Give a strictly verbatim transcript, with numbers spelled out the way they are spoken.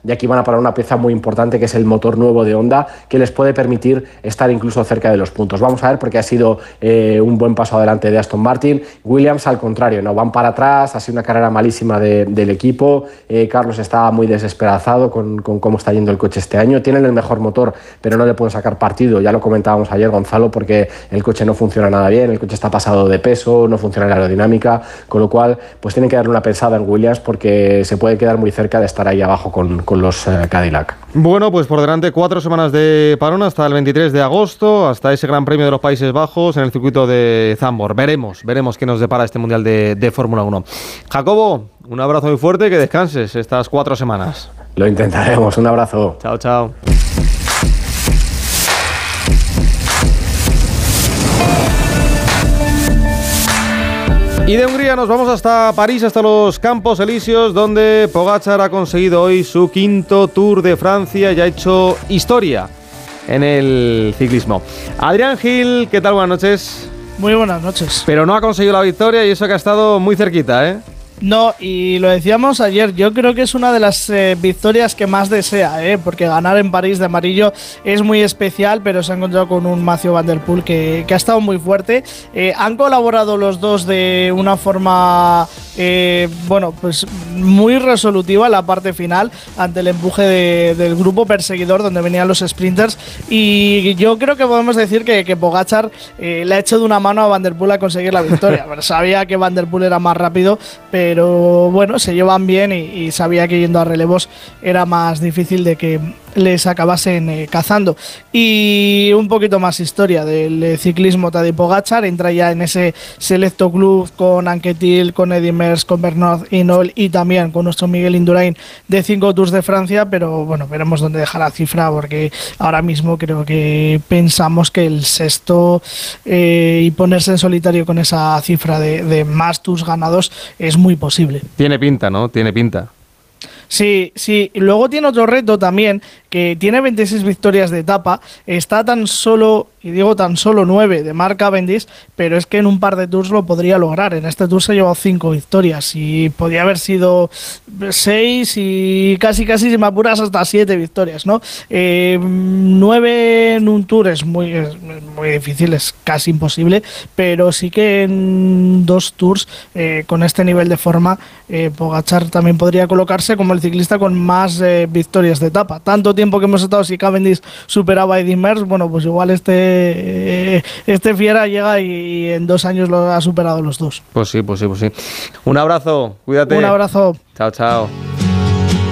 y aquí van a parar una pieza muy importante que es el motor nuevo de Honda, que les puede permitir estar incluso cerca de los puntos. Vamos a ver, porque ha sido eh, un buen paso adelante de Aston Martin. Williams, al contrario, no van para atrás, ha sido una carrera malísima de, del equipo. eh, Carlos está muy desesperanzado con, con cómo está yendo el coche este año. Tienen el mejor motor, pero no le pueden sacar partido, ya lo comentábamos ayer, Gonzalo, porque el coche no funciona nada bien, el coche está pasado de peso, no funciona la aerodinámica, con lo cual pues tienen que darle una pensada en Williams, porque se puede quedar muy cerca de estar ahí abajo con, con los eh, Cadillac. Bueno, pues por delante cuatro semanas de parón hasta el veintitrés de agosto, hasta ese Gran Premio de los Países Bajos en el circuito de Zandvoort. Veremos, veremos qué nos depara este Mundial de, de Fórmula uno. Jacobo, un abrazo muy fuerte, que descanses estas cuatro semanas. Lo intentaremos, un abrazo. Chao, chao. Y de Hungría nos vamos hasta París, hasta los Campos Elíseos, donde Pogačar ha conseguido hoy su quinto Tour de Francia y ha hecho historia en el ciclismo. Adrián Gil, ¿qué tal? Buenas noches. Muy buenas noches. Pero no ha conseguido la victoria y eso que ha estado muy cerquita, ¿eh? No, y lo decíamos ayer, yo creo que es una de las eh, victorias que más desea, ¿eh? Porque ganar en París de amarillo es muy especial, pero se ha encontrado con un Mathieu Van Der Poel que, que ha estado muy fuerte. Eh, han colaborado los dos de una forma, eh, bueno, pues muy resolutiva en la parte final ante el empuje de, del grupo perseguidor donde venían los sprinters, y yo creo que podemos decir que, que Pogačar eh, le ha hecho de una mano a Van Der Poel a conseguir la victoria. Pero sabía que Van Der Poel era más rápido, pero Pero bueno, se llevan bien y, y sabía que yendo a relevos era más difícil de que les acabasen eh, cazando. Y un poquito más historia del eh, ciclismo. Tadej Pogačar entra ya en ese selecto club con Anquetil, con Eddy Merckx, con Bernard Hinault y también con nuestro Miguel Indurain de cinco Tours de Francia, pero bueno, veremos dónde deja la cifra, porque ahora mismo creo que pensamos que el sexto eh, y ponerse en solitario con esa cifra de, de más Tours ganados es muy posible. Tiene pinta, ¿no? Tiene pinta. Sí, sí. Y luego tiene otro reto también, que tiene veintiséis victorias de etapa, está tan solo, y digo tan solo nueve de Mark Cavendish, pero es que en un par de tours lo podría lograr. En este tour se ha llevado cinco victorias y podía haber sido seis y casi casi, si me apuras, hasta siete victorias, ¿no? Eh, nueve en un tour es muy, es muy difícil, es casi imposible, pero sí que en dos tours eh, con este nivel de forma eh, Pogačar también podría colocarse como el ciclista con más eh, victorias de etapa. Tanto tiempo que hemos estado, si Cavendish superaba a Eddy Merckx, bueno, pues igual este, este fiera llega y, y en dos años lo ha superado los dos. Pues sí, pues sí, pues sí. Un abrazo, cuídate. Un abrazo. Chao, chao.